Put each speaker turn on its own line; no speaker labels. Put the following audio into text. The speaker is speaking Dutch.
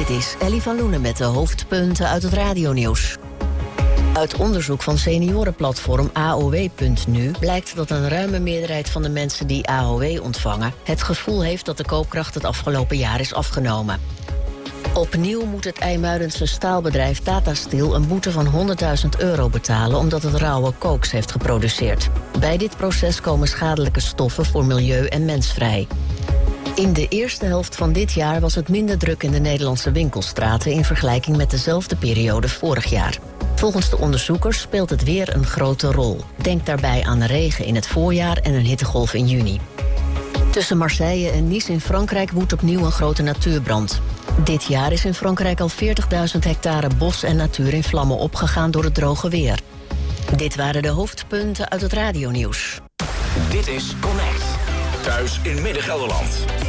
Dit is Ellie van Loenen met de hoofdpunten uit het radionieuws. Uit onderzoek van seniorenplatform AOW.nu blijkt dat een ruime meerderheid van de mensen die AOW ontvangen het gevoel heeft dat de koopkracht het afgelopen jaar is afgenomen. Opnieuw moet het IJmuidense staalbedrijf Tata Steel een boete van €100.000 betalen omdat het rauwe kooks heeft geproduceerd. Bij dit proces komen schadelijke stoffen voor milieu en mens vrij. In de eerste helft van dit jaar was het minder druk in de Nederlandse winkelstraten in vergelijking met dezelfde periode vorig jaar. Volgens de onderzoekers speelt het weer een grote rol. Denk daarbij aan regen in het voorjaar en een hittegolf in juni. Tussen Marseille en Nice in Frankrijk woedt opnieuw een grote natuurbrand. Dit jaar is in Frankrijk al 40.000 hectare bos en natuur in vlammen opgegaan door het droge weer. Dit waren de hoofdpunten uit het radionieuws.
Dit is Connect. Thuis in Midden-Gelderland.